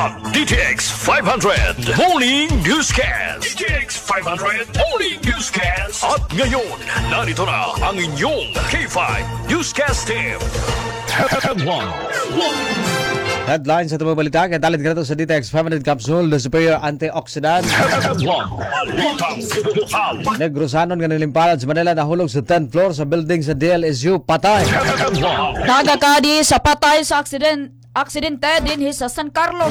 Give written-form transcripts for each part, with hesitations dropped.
DTX 500 Morning Newscast. DTX 500 Morning Newscast. At ngayon, narito na ang inyong K5 Newscast Team. Headlines sa itong balita. Katalit ka na sa DTX 500 Capsule, the superior antioxidant. Negrosanon nga nilimpalan sa Manila, nahulog sa 10th floor sa building sa DLSU, patay. Nagakadi sa patay sa aksidente din sa San Carlos.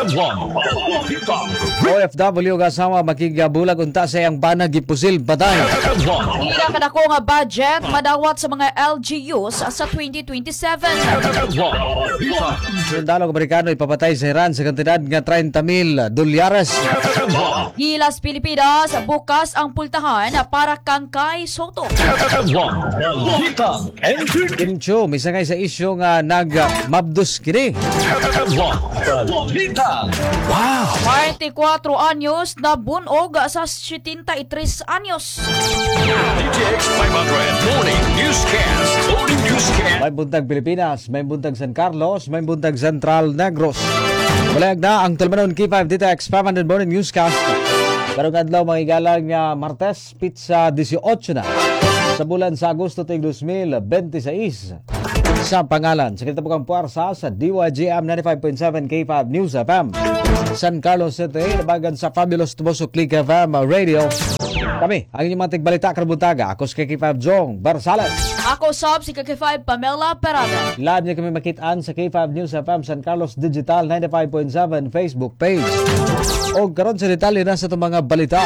OFW kasama makigyabulag unta sa iyang banag gipusil, patay. Hila kadako nga budget madawat sa mga LGUs sa 2027. Sundalong Amerikano ipapatay sa Iran sa kantidad nga $30,000. Gilas Pilipinas bukas ang pultahan para kang kay Soto. Kim Chiu, misangay sa isyu nga nag-mabdus kini. Wow! 24 anyos na bunog sa 73 anyos. DTX 500 Morning Newscast. Morning Newscast. May buntag Pilipinas, may buntag San Carlos, may buntag Central Negros. Walayag na ang Talmanon K5 DTX 500 Morning Newscast. Karong adlaw mga igalang nga Martes, pizza 18 na sa bulan sa Agosto ting 2026. Sa pangalan, sa kinatapukang puwersa sa DYGM 95.7 K5 News FM San Carlos City, nabagan sa Fabulous Tumoso Click FM Radio. Kami, ang inyong mga tigbalita karabuntaga. Ako si K5 Jong Barsales. Ako sab si K5 Pamela Perada. Live niyo kami makitaan sa K5 News FM San Carlos Digital 95.7 Facebook page. O karon sa detalye na sa itong mga balita.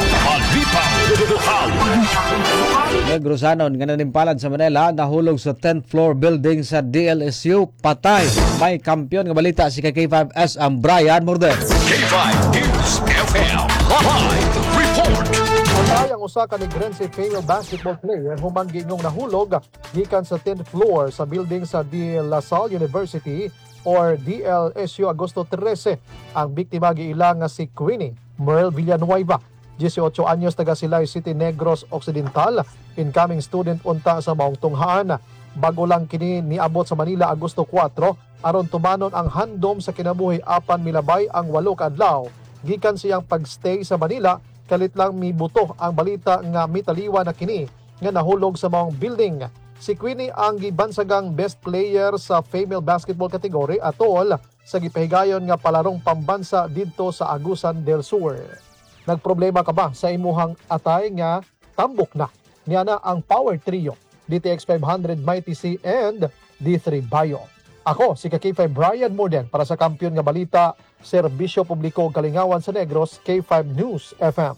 Negrosanon nga nanimpalan sa Manila, nahulog sa 10th floor building sa DLSU, patay. May kampiyon nga balita si K5S ang Brian Morden. K5 News FM Live Report. Patay ang usa ka Negrense female basketball player human gingong nahulog gikan sa 10th floor sa building sa De La Salle University or DLSU Agosto 13. Ang biktima giilang nga si Queenie Merle Villanueva, 18 anyos, taga Silay City, Negros Occidental, incoming student unta sa maong tunghaan. Bago lang kini niabot sa Manila Agosto 4 aron tumanon ang handom sa kinabuhi apan milabay ang 8 ka adlaw. Gikan siyang pagstay sa Manila, kalit lang mibuto ang balita nga mitaliwa na kini nga nahulog sa maong building. Si Queenie ang gibansagang best player sa female basketball category atol sa gipahigayon nga palarong pambansa didto sa Agusan del Sur. Nagproblema ka ba sa imuhang atay nga tambok na? Niya na ang Power Trio, DTX 500 Mighty C and D3 Bio. Ako, si K5 Brian Morden para sa kampiyon nga balita, Serbisyo Publiko Kalingawan sa Negros, K5 News FM.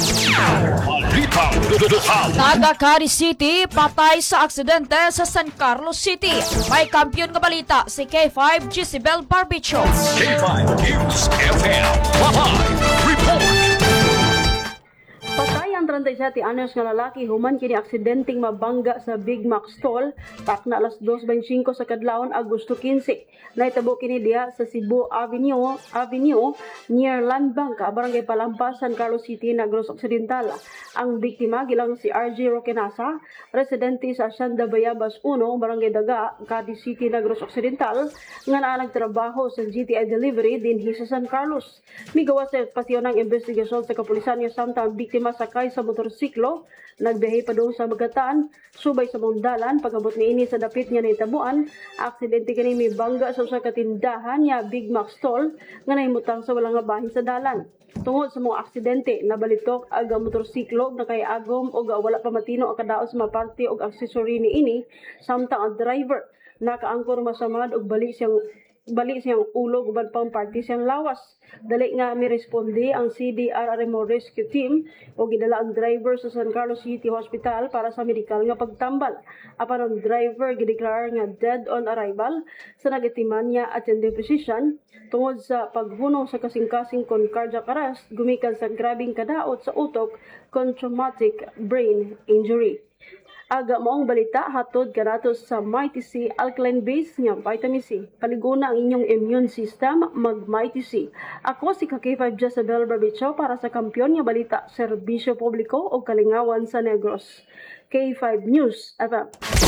Nagakari City, patay sa aksidente sa San Carlos City. May kampiyon nga balita si K5 Gisabel Barbicho. K5 News FM Live Report. Patay ang 37 anyos nga lalaki human kini aksidenteng mabangga sa Big Mac stall takna alas 2:25 sa kadlawon Agosto 15. Nahitabo kini diha sa Cebu Avenue near Land Bank, barangay Palampas, San Carlos City, Negros Occidental. Ang biktima gilang si RJ Roquenasa, residente sa Hacienda Bayabas 1, barangay Daga, Cadiz City, Negros Occidental, nga naa nagtrabaho sa GTI delivery dinhi sa San Carlos. Migawa sa pasyon ng investigasyon sa kapulisan nga samtang ang biktima sakay sa motorsiklo, nagbiyahe pa doon sa Magataan, subay sa Mundalan, pagabot niini sa dapit nga nahitabuan, aksidente kini may bangga sa usa ka tindahan nga Big Mac stall nga nahimutang sa walang nga bahin sa dalan. Tungod sa mga aksidente, nabalitok ang motorsiklo na kay agom o wala pa matino ang kadaos sa mga parte o aksesory niini, samtang ang driver nakaangkor masamad og bali siyang ulo guban pang party siyang lawas. Dali nga miresponde ang CDRRMO Rescue Team o gidala ang driver sa San Carlos City Hospital para sa medical nga pagtambal. Apan ang driver gideklar nga dead on arrival sa nagatiman niya attending physician tungod sa paghunong sa kasing-kasing kon cardiac arrest gumikan sa grabing kadaot sa utok kon traumatic brain injury. Aga moong balita hatod kanatos sa Mighty C alkaline base nga vitamin C. Paliguna ang inyong immune system mag Mighty C. Ako si K5 Gisabel Barbicho para sa kampiyon nga balita, Serbisyo Publiko o Kalingawan sa Negros. K5 News FM.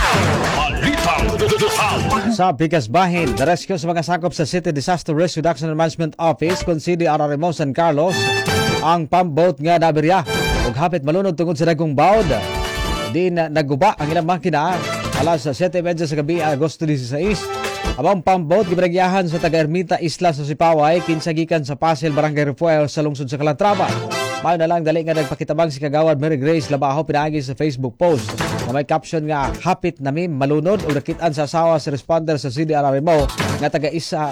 Balitang Duduhal. Sa Bigas Bahin, na-rescue sa mga sakop sa City Disaster Risk Reduction and Management Office kung CDRRMO San Carlos ang pamboat nga naberya ug hapit malunod tungod sa dagkong bawd. Di na naguba ang ilang makina alas sa 7:30 sa gabi Agosto 16. Abang pamboat gibragyahan sa taga-Ermita Isla sa Sipaway kinsa gikan sa Pasel Barangay Refuel sa lungsod sa Calatrava. Mayo na lang dali nga nagpakitabang si Kagawad Mary Grace Labaho pinaagi sa Facebook post na may caption nga hapit nami malunod ug nakitaan sa asawa sa responder sa CDRRMO nga taga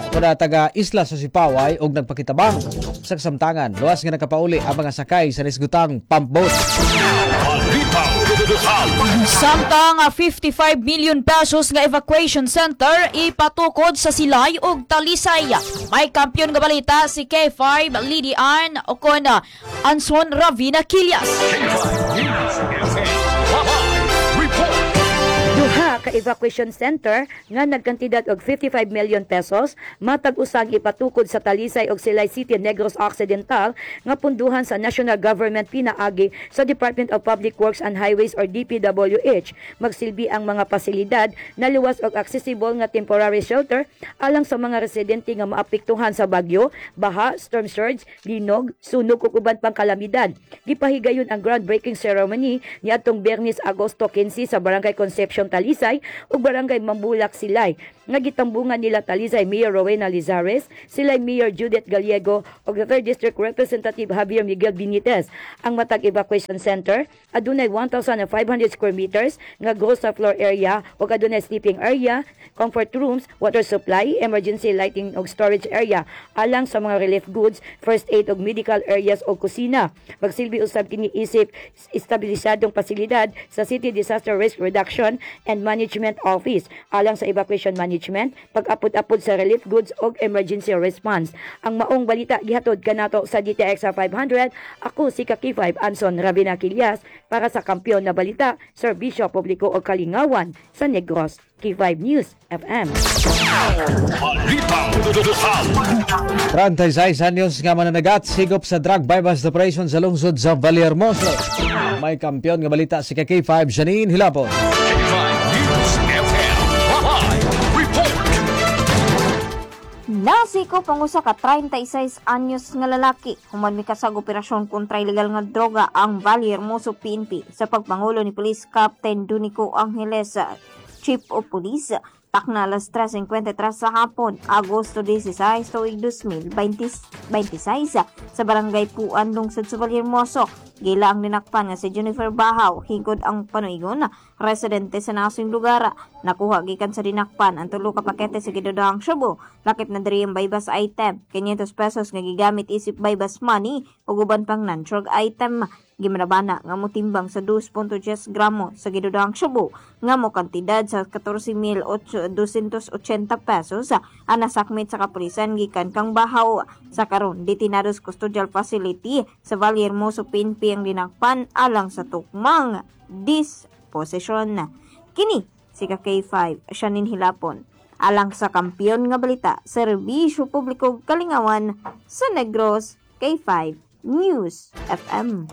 Isla sa Sipaway ug nagpakitabang sa kasamtangan. Luwas nga nakapauli ang mga sakay sa nisgutang pamboat. Balitang Duduhal. Samtang 55 million pesos nga evacuation center ipatukod sa Silay ug Talisay. May kampiyon nga balita si K5 Lidian o kon Anson Ravina Quillas. K5 News FM. Live report. Duha ka evacuation center nga nagkantidad og 55 million pesos matag usag ipatukod sa Talisay ug Silay City, Negros Occidental nga punduhan sa National Government pinaagi sa Department of Public Works and Highways or DPWH. Magsilbi ang mga pasilidad na luwas og accessible nga temporary shelter alang sa mga residente nga maapektuhan sa bagyo, baha, storm surge, linog, sunog ug uban pang kalamidad. Gipahigayon ang groundbreaking ceremony niadtong Biyernes Agosto 15 sa Barangay Concepcion Talisay ug Barangay Mambulak Silay. Nga gitambungan nila Talisay Mayor Rowena Lizares, Silay Mayor Judith Gallego ug the 3rd District Representative Javier Miguel Benitez. Ang matag evacuation center adunay 1,500 square meters nga gross floor area ug adunay sleeping area, comfort rooms, water supply, emergency lighting ug storage area alang sa mga relief goods, first aid ug medical areas ug kusina. Magsilbi usab kini isip estabilisadong pasilidad sa City Disaster Risk Reduction and Management Office alang sa evacuation management, pag-apod-apod sa relief goods ug emergency response. Ang maong balita gihatod kanato sa DTX 500. Ako si K5 Anson Ravina Quillas para sa Kampiyon na Balita, Serbisyo Publiko o Kalingawan sa Negros. K5 News FM. Balitang Duduhal. 36 anyos nga mananagat sigop sa drug bypass operation sa lungsod sa Vallehermoso. May kampiyon nga balita si K5 Janine Hilapon. K5 News FM. Live report. Nasiko pang usa ka 36 anyos nga lalaki human mikasag operasyon kontra ilegal nga droga ang Vallehermoso PNP sa pagpangulo ni Police Captain Dunico Angeles, Chief of Police. Takna alas 3:53 sa hapon, Agosto 16, tuig 2026 sa Barangay Puan, lungsod sa Vallehermoso. Gila ang ninakpan nga si Jennifer Bahaw, hingkod ang panuigon, residente sa nasing lugar. Nakuha gikan sa dinakpan ang 3 ka pakete sa gidudahang shabu. Lakip na diri ang bypass item, 500 pesos nga gigamit isip bypass money ug uban pang non-drug item. Gimanabana nga motimbang sa 2.10 gramo sa gidudahang shabu nga mo kantidad sa 14,280 pesos ang nasakmit sa kapulisan gikan kang Bahaw. Sa karon detinados custodial facility sa Vallehermoso PNP ang dinakpan alang sa tukmang disposisyon. Kini si K5 Janine Hilapon alang sa Kampiyon nga Balita, Serbisyo Publiko Kalingawan sa Negros. K5 News FM.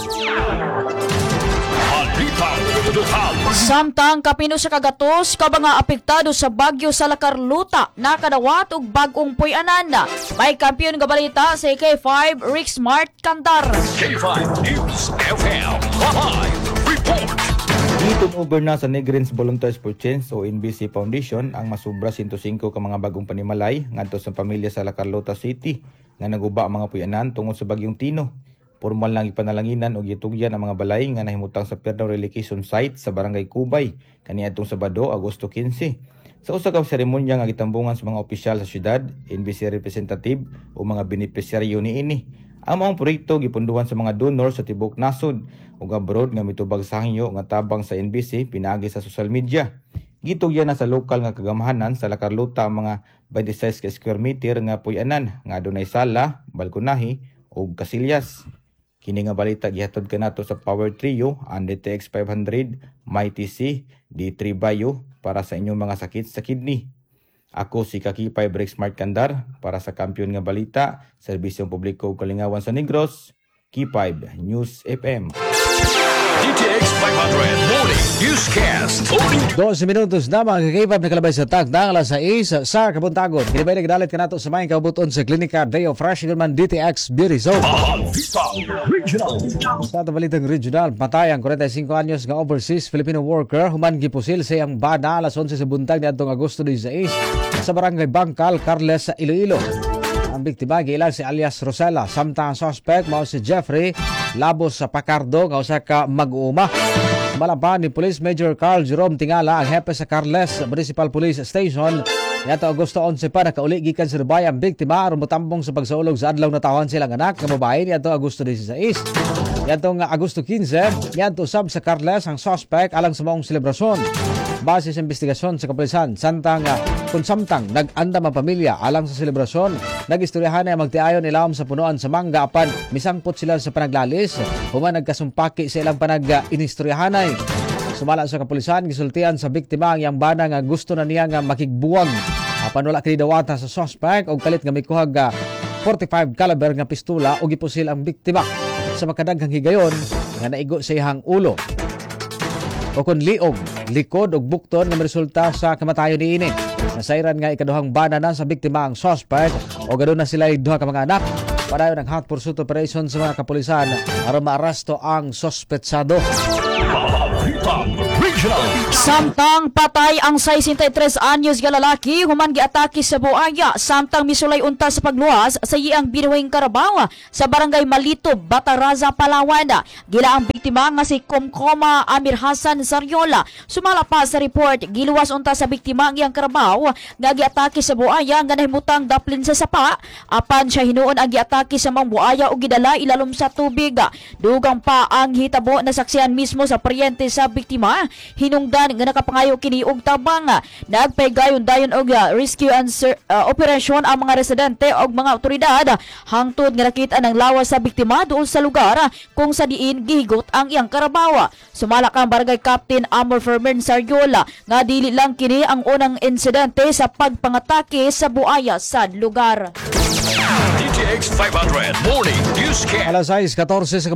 Balitang Duduhal. Samtang kapino sa kagatos ka mga apektado sa bagyo sa Lacarluta nakadawat og bag-ong puy-anan. May kampiyon nga balita sa K5 Rick Smart Kandar. K5 News FM. Live report. Turnover na sa Negrins Volunteers for Change o NBC Foundation ang masubra 105 ka mga bagong panimalay ngadto sa pamilya sa Lacarlota City nga naguba ang mga puyanan tungod sa bagyong Tino. Formal lang ipanalanginan o gitugyan ang mga balay nga nahimutang sa Perdaw Relocation Site sa Barangay Kubay kaniadtong Sabado, Agosto 15. Sa usa ka seremonya nga gitambungan sa mga opisyal sa syudad, NBC representative o mga benepisyaryo niini. Ang mga proyekto gipunduhan sa mga donor sa tibok nasod ug abroad nga mitubag sa hangyo nga tabang sa NBC pinaagi sa social media. Gitugyan na sa lokal nga kagamahanan sa Lacarlota ang mga 26 ka square meter nga puy-anan nga adunay sala, balkonahe ug kasilyas. Kini nga balita gihatod kanato sa Power Trio, ang DTX 500, Mighty C, D3 Bio para sa inyong mga sakit sa kidney. Ako si K5 Rick Smart Kandar para sa Kampiyon nga Balita, Serbisyong Publiko Kalingawan sa Negros, K5 News FM. DTX 500 Morning Newscast. Morning 12 minutos na mga kakipap na kalabay sa tagdang alas 6 sa Kabuntagon. Kinibay na ginalit ka nato sa mga kabuton sa Klinika Deo Fresh naman DTX Beauty Zone. Vista Regional. Sa balitang regional, patay ang 45 anyos nga overseas Filipino worker human gipusil sa iyang bana alas 11 sa buntag niadtong Agosto 16 sa barangay Bangkal, Carles sa Iloilo. Ang biktima giilang si alias Rosella, samtang ang suspect mao si Jeffrey Labos sa Pacardo nga usa ka mag-uuma. Malaban ni Police Major Carl Jerome Tingala ang hepe sa Carles Municipal Police Station. Yato Agosto 11 pa nakauli gikan sa Dubai ang biktima aron motambong sa pagsaulog sa adlaw na tawhan silang anak nga babae niadto Agosto 16. Yato nga Agosto 15, yato usab sa Carles ang suspect alang sa maong selebrasyon. Base sa investigasyon sa kapulisan, samtang nag-andam ang pamilya alang sa selebrasyon, nagistoryahan ay magtiayon ilawom sa punuan sa mangga apan misangpot sila sa panaglalis, human nagkasumpaki sa ilang panag-inistoryahanay. Sumala sa kapulisan, gisultian sa biktima ang iyang bana nga gusto na niya nga makigbuwag. Apan wala kinidawata sa suspect o kalit nga may kuhag 45 caliber nga pistola o gipusil ang biktima. Sa makadaghang higayon nga naigo sa iyang ulo. O kung liog, likod o bukton nga resulta sa kamatayon ni ini. Nasairan nga ikaduhang bana na sa biktima ang suspect o ganoon na sila duha ka mga anak. Padayon ang hot pursuit operation sa mga kapulisan para maarasto ang sospetsado. Samtang patay ang 63 anyos nga lalaki human giatake sa buaya samtang misulay unta sa pagluwas sa iyang binuhing karabaw sa barangay Malito, Bataraza, Palawan. Gila ang biktima nga si Komkoma Amir Hassan Sariola. Sumala pa sa report, giluwas unta sa biktima ang iyang karabaw nga giatake sa buaya nga nahimutang daplin sa sapa. Apan siya hinuon ang giatake sa mga buaya o gidala ilalom sa tubig. Dugang pa ang hitabo na saksihan mismo sa paryente sa biktima. Hinungdan nga nakapangayo kini og tabang. Nagpaygayon-dayon og rescue and operation ang mga residente og mga otoridad hangtod nga nakita ng lawas sa biktima doon sa lugar kung sa diin gihigot ang iyang karabawa. Sumala kang barangay Captain Amor Fermin Sariola nga dili lang kini ang unang insidente sa pagpangatake sa buaya sa lugar. DTX 500 Morning Newscast. Alas 6:14 sa